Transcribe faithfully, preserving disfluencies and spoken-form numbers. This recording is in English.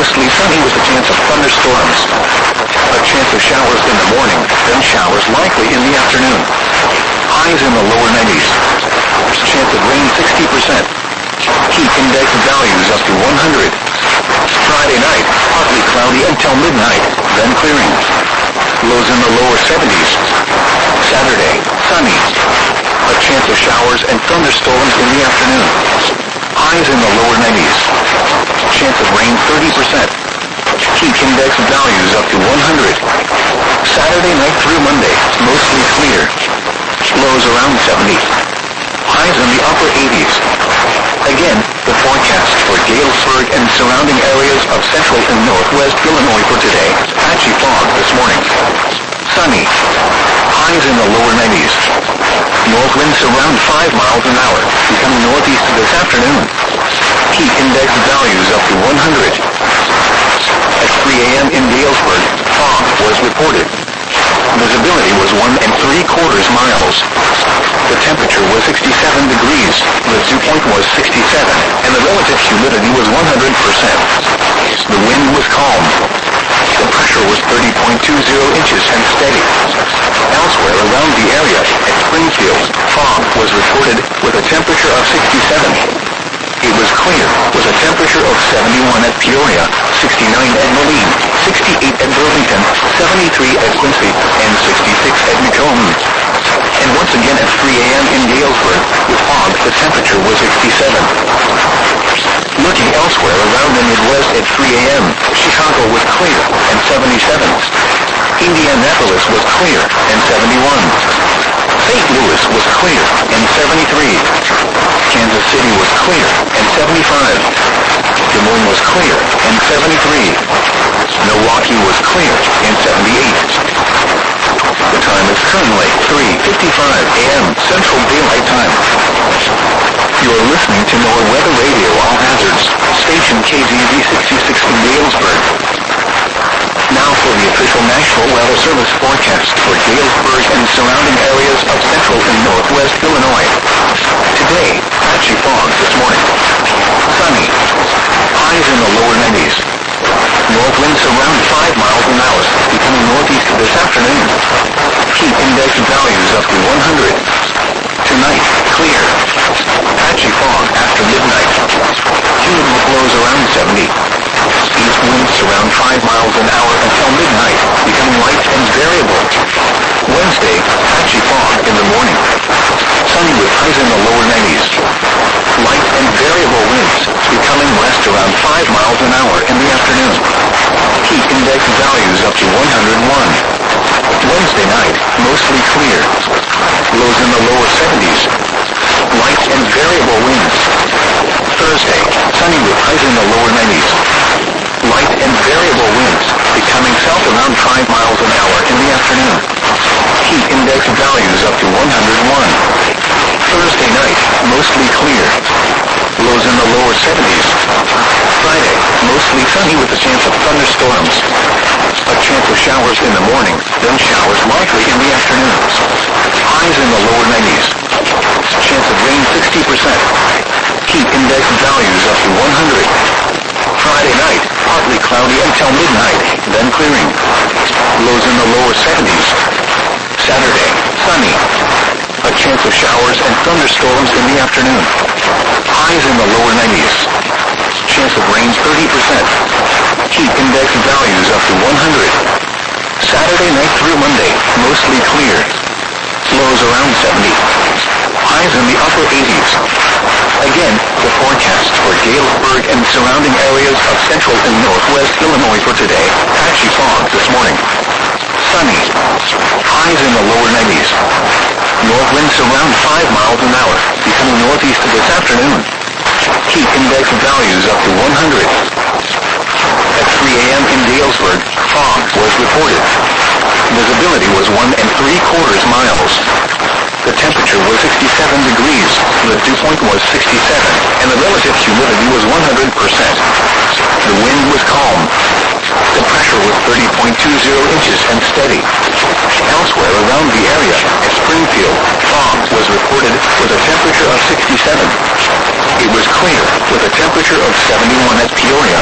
mostly sunny with a chance of thunderstorms. A chance of showers in the morning, then showers likely in the afternoon. Highs in the lower nineties. Chance of rain sixty percent. Heat index values up to one hundred. Friday night, partly cloudy until midnight, then clearing. Lows in the lower seventies. Saturday, sunny. A chance of showers and thunderstorms in the afternoon. Highs in the lower nineties. Chance of rain thirty percent. Heat index values up to one hundred. Saturday night through Monday, mostly clear. Lows around seventy. Highs in the upper eighties. Again, the forecast for Galesburg and surrounding areas of central and northwest Illinois for today. Patchy fog this morning. Sunny. Highs in the lower nineties. North winds around five miles an hour, becoming northeast this afternoon. Heat index values up to one hundred. At three a.m. in Galesburg, fog was reported. Visibility was one and three quarters miles. The temperature was sixty-seven degrees, the dew point was sixty-seven, and the relative humidity was one hundred percent. The wind was calm. The pressure was thirty point two zero inches and steady. Elsewhere around the area, at Springfield, fog was reported with a temperature of sixty-seven. It was clear, with a temperature of seventy-one at Peoria, sixty-nine at Moline, sixty-eight at Burlington, seventy-three at Quincy, and sixty-six at Macomb. And once again at three a.m. in Galesburg, with fog, the temperature was sixty-seven. Looking elsewhere around the Midwest at three a.m., Chicago was clear, and seventy-seven. Indianapolis was clear, and seventy-one. Saint Louis was clear, and seventy-three. Kansas City was clear, and seventy-five. Des Moines was clear, and seventy-three. Milwaukee was clear, and seventy-eight. The time is currently three fifty-five a.m. Central Daylight Time. You're listening to NOAA Weather Radio All Hazards, station K Z Z sixty-six in Galesburg. Now for the official National Weather Service forecast for Galesburg and surrounding areas of central and northwest Illinois. Today, patchy fog this morning. Sunny. Highs in the lower nineties. North winds around five miles an hour, becoming northeast this afternoon. Heat index values up to one hundred. Tonight, clear. Patchy fog after midnight. Humid with lows around seventy. East winds around five miles an hour until midnight, becoming light and variable. Wednesday, patchy fog in the morning. Sunny with highs in the lower nineties. Light and variable winds, becoming west around five miles an hour in the afternoon. Heat index values up to one hundred one. Wednesday night, mostly clear. Lows in the lower seventies. Light and variable winds. Thursday, sunny with highs in the lower nineties. Light and variable winds, becoming south around five miles an hour in the afternoon. Heat index values up to one hundred one. Thursday night, mostly clear. Lows in the lower seventies. Friday, mostly sunny with a chance of thunderstorms. A chance of showers in the morning, then showers likely in the afternoons. Highs in the lower nineties. Chance of rain sixty percent. Heat index values up to one hundred. Friday night, partly cloudy until midnight, then clearing. Lows in the lower seventies. Saturday, sunny. A chance of showers and thunderstorms in the afternoon. Highs in the lower nineties. Chance of rain thirty percent. Heat index values up to one hundred. Saturday night through Monday, mostly clear. Lows around seventy. Highs in the upper eighties. Again, the forecast for Galesburg and surrounding areas of central and northwest Illinois for today. Patchy fog this morning. Sunny. Highs in the lower nineties. North winds around five miles an hour, becoming northeast this afternoon. Heat index values up to one hundred. At three a.m. in Galesburg, fog was reported. Visibility was one and three quarters miles. The temperature was sixty-seven degrees, the dew point was sixty-seven, and the relative humidity was one hundred percent. The wind was calm. The pressure was thirty point two zero inches and steady. Elsewhere around the area, at Springfield, fog was reported with a temperature of sixty-seven. It was clear, with a temperature of seventy-one at Peoria,